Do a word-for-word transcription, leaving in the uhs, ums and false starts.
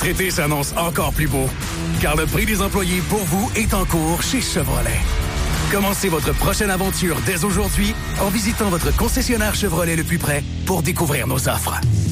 Votre été s'annonce encore plus beau, car le prix des employés pour vous est en cours chez Chevrolet. Commencez votre prochaine aventure dès aujourd'hui en visitant votre concessionnaire Chevrolet le plus près pour découvrir nos offres.